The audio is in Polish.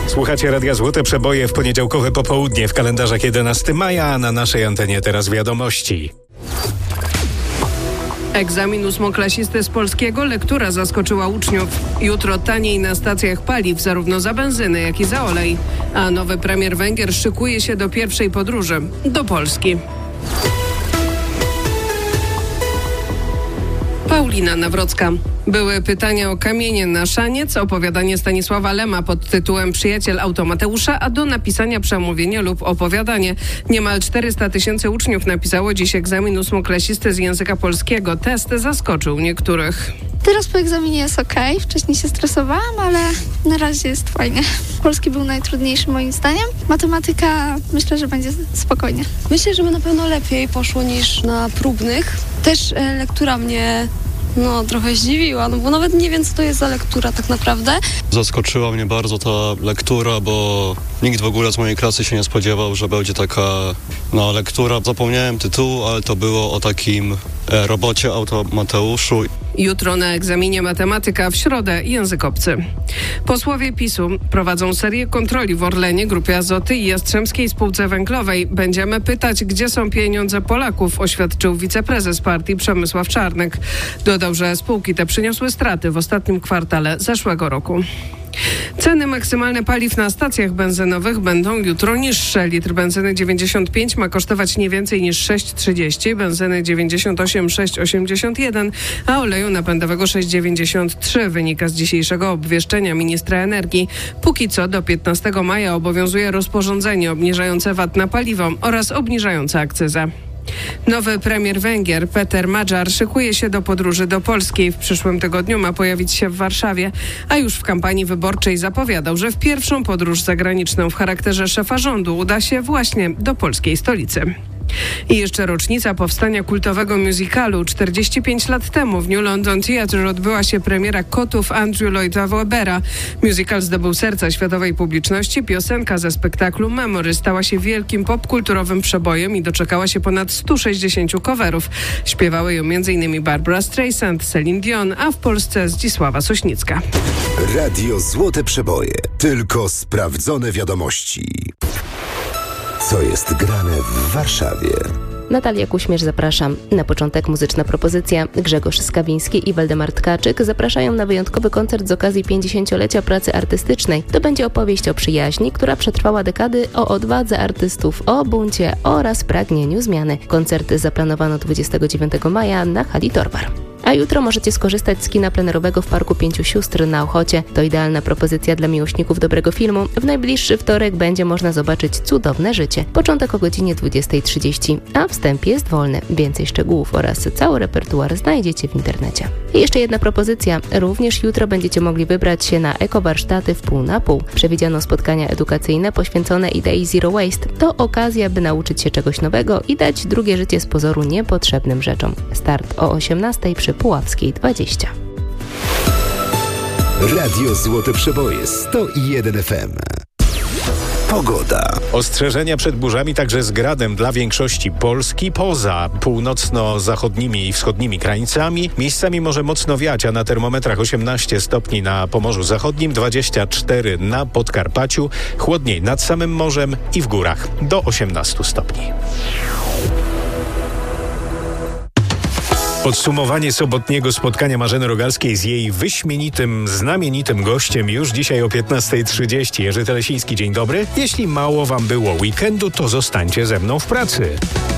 Słuchacie Radia Złote Przeboje w poniedziałkowe popołudnie w kalendarzach 11 maja, a na naszej antenie teraz wiadomości. Egzamin ósmoklasisty z polskiego, lektura zaskoczyła uczniów. Jutro taniej na stacjach paliw, zarówno za benzynę, jak i za olej. A nowy premier Węgier szykuje się do pierwszej podróży do Polski. Paulina Nawrocka. Były pytania o kamienie na szaniec, opowiadanie Stanisława Lema pod tytułem Przyjaciel Automateusza, a do napisania przemówienie lub opowiadanie. Niemal 400 000 uczniów napisało dziś egzamin ósmoklasisty z języka polskiego. Test zaskoczył niektórych. Teraz po egzaminie jest okej. Wcześniej się stresowałam, ale na razie jest fajnie. Polski był najtrudniejszy moim zdaniem. Matematyka myślę, że będzie spokojnie. Myślę, że na pewno lepiej poszło niż na próbnych. Też lektura mnie trochę zdziwiła, bo nawet nie wiem, co to jest za lektura tak naprawdę. Zaskoczyła mnie bardzo ta lektura, bo nikt w ogóle z mojej klasy się nie spodziewał, że będzie taka lektura. Zapomniałem tytułu, ale to było o takim robocie Automateuszu. Jutro na egzaminie matematyka, w środę język obcy. Posłowie PiS-u prowadzą serię kontroli w Orlenie, Grupie Azoty i Jastrzębskiej Spółce Węglowej. Będziemy pytać, gdzie są pieniądze Polaków, oświadczył wiceprezes partii Przemysław Czarnek. Dodał, że spółki te przyniosły straty w ostatnim kwartale zeszłego roku. Ceny maksymalne paliw na stacjach benzynowych będą jutro niższe. Litr benzyny 95 ma kosztować nie więcej niż 6,30, benzyny 98 6,81, a oleju napędowego 6,93. Wynika z dzisiejszego obwieszczenia ministra energii. Póki co do 15 maja obowiązuje rozporządzenie obniżające VAT na paliwo oraz obniżające akcyzę. Nowy premier Węgier, Peter Magyar, szykuje się do podróży do Polski. W przyszłym tygodniu ma pojawić się w Warszawie, a już w kampanii wyborczej zapowiadał, że w pierwszą podróż zagraniczną w charakterze szefa rządu uda się właśnie do polskiej stolicy. I jeszcze rocznica powstania kultowego musicalu. 45 lat temu w New London Theatre odbyła się premiera Kotów Andrew Lloyda Webbera. Musical zdobył serca światowej publiczności. Piosenka ze spektaklu Memory stała się wielkim popkulturowym przebojem i doczekała się ponad 160 coverów. Śpiewały ją m.in. Barbara Streisand, Celine Dion, a w Polsce Zdzisława Sośnicka. Radio Złote Przeboje. Tylko sprawdzone wiadomości. Co jest grane w Warszawie? Natalia Kuśmierz, zapraszam. Na początek muzyczna propozycja. Grzegorz Skawiński i Waldemar Tkaczyk zapraszają na wyjątkowy koncert z okazji 50-lecia pracy artystycznej. To będzie opowieść o przyjaźni, która przetrwała dekady, o odwadze artystów, o buncie oraz pragnieniu zmiany. Koncert zaplanowano 29 maja na hali Torwar. A jutro możecie skorzystać z kina plenerowego w Parku Pięciu Sióstr na Ochocie. To idealna propozycja dla miłośników dobrego filmu. W najbliższy wtorek będzie można zobaczyć Cudowne życie. Początek o godzinie 20:30, a wstęp jest wolny. Więcej szczegółów oraz cały repertuar znajdziecie w internecie. I jeszcze jedna propozycja. Również jutro będziecie mogli wybrać się na ekowarsztaty w pół na pół. Przewidziano spotkania edukacyjne poświęcone idei Zero Waste. To okazja, by nauczyć się czegoś nowego i dać drugie życie z pozoru niepotrzebnym rzeczom. Start o 18:00 przy Puławskiej 20. Radio Złote Przeboje 101 FM. Pogoda. Ostrzeżenia przed burzami także z gradem dla większości Polski poza północno-zachodnimi i wschodnimi krańcami. Miejscami może mocno wiać, a na termometrach 18 stopni na Pomorzu Zachodnim, 24 na Podkarpaciu, chłodniej nad samym morzem i w górach do 18 stopni. Podsumowanie sobotniego spotkania Marzeny Rogalskiej z jej wyśmienitym, znamienitym gościem już dzisiaj o 15:30. Jerzy Telesiński, dzień dobry. Jeśli mało wam było weekendu, to zostańcie ze mną w pracy.